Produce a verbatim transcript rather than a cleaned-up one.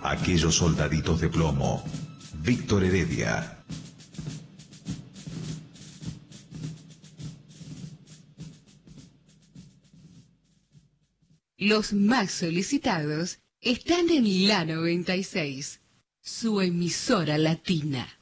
Aquellos soldaditos de plomo. Víctor Heredia. Los más solicitados están en la noventa y seis, su emisora latina.